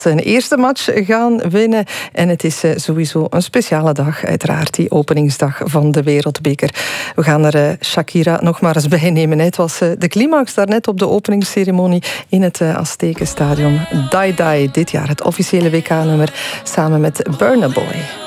zijn eerste match gaan winnen. En het is sowieso een speciale dag, uiteraard, die openingsdag van de Wereldbeker. We gaan er Shakira nog maar eens bij nemen. Het was de climax daarnet op de openingsceremonie in het Aztekenstadion. Die Die, dit jaar het officiële WK-nummer, samen met Burna Boy.